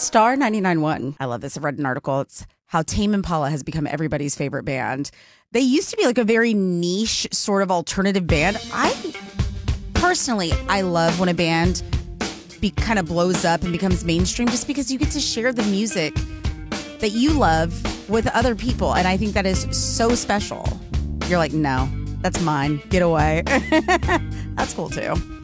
Star 99.1. I love this. I read an article. It's how Tame Impala has become everybody's favorite band. They used to be like a very niche sort of alternative band. I love when a band kind of blows up and becomes mainstream just because you get to share the music that you love with other people. And I think that is so special. You're like, no, that's mine. Get away. That's cool too.